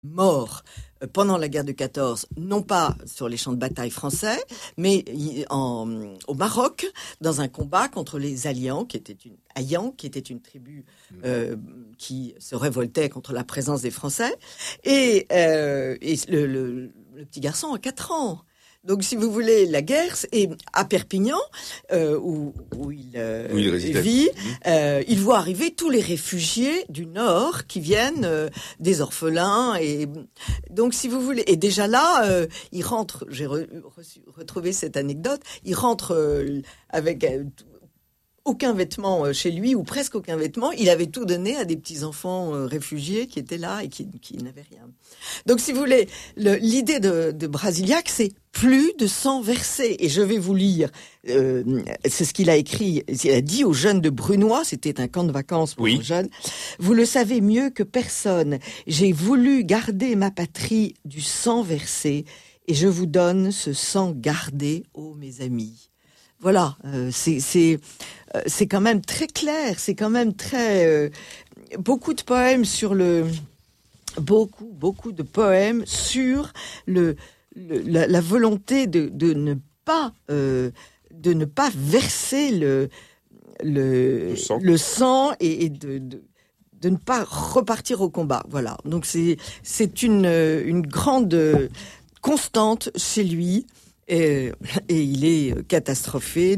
mort pendant la guerre de 14, non pas sur les champs de bataille français, mais au Maroc, dans un combat contre les Ayans, qui était une tribu qui se révoltait contre la présence des Français, et le petit garçon a 4 ans. Donc, si vous voulez, la guerre, et à Perpignan, où il vit, il voit arriver tous les réfugiés du Nord qui viennent des orphelins. Et donc, si vous voulez, et déjà là, il rentre. J'ai retrouvé cette anecdote. Il rentre avec aucun vêtement chez lui, ou presque aucun vêtement. Il avait tout donné à des petits-enfants réfugiés qui étaient là et qui n'avaient rien. Donc, si vous voulez, l'idée de Brasiliac, c'est plus de sang versé. Et je vais vous lire, c'est ce qu'il a écrit, il a dit aux jeunes de Brunois, c'était un camp de vacances pour les jeunes, « Vous le savez mieux que personne, j'ai voulu garder ma patrie du sang versé, et je vous donne ce sang gardé, ô mes amis. » Voilà, c'est quand même très clair, c'est quand même très... beaucoup de poèmes sur beaucoup de poèmes sur la volonté de ne pas verser le sang et de ne pas repartir au combat. Voilà. Donc c'est une grande constante chez lui. Et il est catastrophé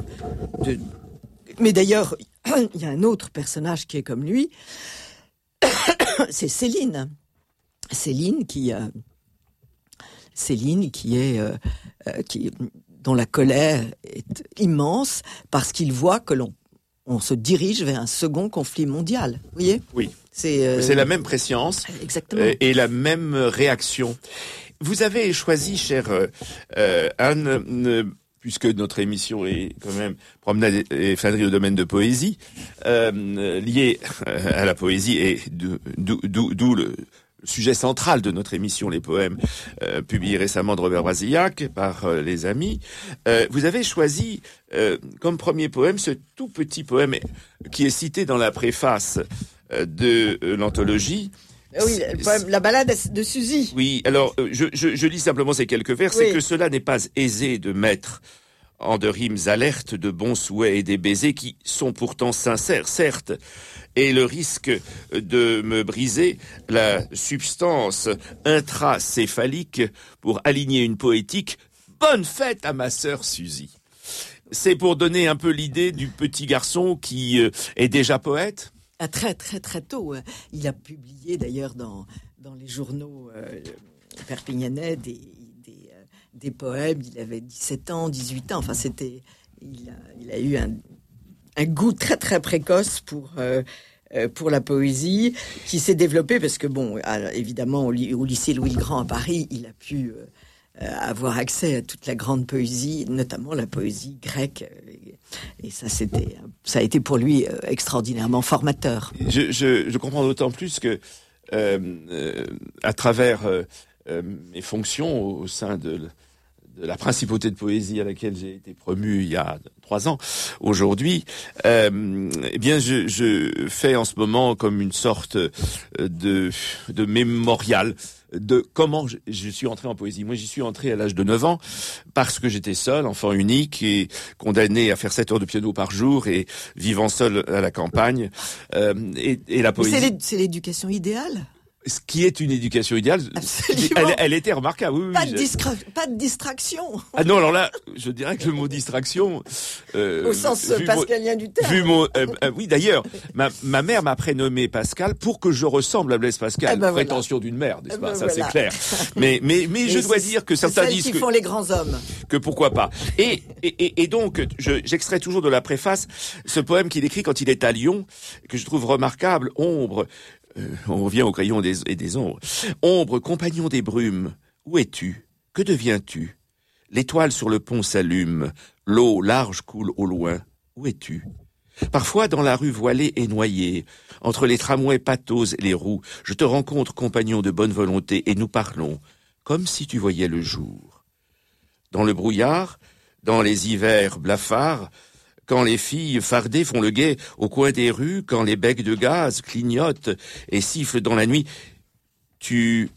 mais d'ailleurs, il y a un autre personnage qui est comme lui, c'est Céline. Céline dont la colère est immense parce qu'il voit que on se dirige vers un second conflit mondial. Vous voyez ? Oui. C'est la même prescience. Exactement. Et la même réaction. Vous avez choisi, chère Anne, puisque notre émission est quand même promenade et flânerie au domaine de poésie, liée à la poésie et d'où le sujet central de notre émission, les poèmes publiés récemment de Robert Brasillach par les amis. Vous avez choisi comme premier poème ce tout petit poème qui est cité dans la préface de l'anthologie. Oui, la balade de Suzy. Oui, alors je lis simplement ces quelques vers. Oui. C'est que cela n'est pas aisé de mettre en de rimes alertes de bons souhaits et des baisers qui sont pourtant sincères, certes, et le risque de me briser la substance intracéphalique pour aligner une poétique. Bonne fête à ma sœur Suzy. C'est pour donner un peu l'idée du petit garçon qui est déjà poète. Très très très tôt. Il a publié d'ailleurs dans les journaux perpignanais des poèmes. Il avait 17 ans, 18 ans. Enfin, il a eu un goût très très précoce pour la poésie qui s'est développé parce que évidemment au lycée Louis le Grand à Paris, il a pu avoir accès à toute la grande poésie, notamment la poésie grecque. Et ça a été pour lui extraordinairement formateur. Je comprends d'autant plus que à travers mes fonctions au sein de la principauté de poésie à laquelle j'ai été promu il y a 3 ans, aujourd'hui, eh bien je fais en ce moment comme une sorte de mémorial de comment je suis entré en poésie. Moi, j'y suis entré à l'âge de 9 ans parce que j'étais seul, enfant unique et condamné à faire 7 heures de piano par jour et vivant seul à la campagne. Et la poésie... C'est l'éducation idéale. Ce qui est une éducation idéale, elle était remarquable. Oui, pas de distraction. Ah non, alors là, je dirais que le mot distraction... au sens pascalien du terme. Oui, d'ailleurs, ma mère m'a prénommé Pascal pour que je ressemble à Blaise Pascal. Prétention d'une mère, n'est-ce pas ? Ça, voilà. C'est clair. Mais je dois dire que certains disent qui font les grands hommes. Que pourquoi pas. Et donc, j'extrais toujours de la préface ce poème qu'il écrit quand il est à Lyon, que je trouve remarquable, Ombre... on revient au crayon et des ombres. Ombre, compagnon des brumes, où es-tu ? Que deviens-tu ? L'étoile sur le pont s'allume, l'eau large coule au loin, où es-tu ? Parfois dans la rue voilée et noyée, entre les tramways patos et les roues, je te rencontre, compagnon de bonne volonté, et nous parlons, comme si tu voyais le jour. Dans le brouillard, dans les hivers blafards, quand les filles fardées font le guet au coin des rues, quand les becs de gaz clignotent et sifflent dans la nuit, tu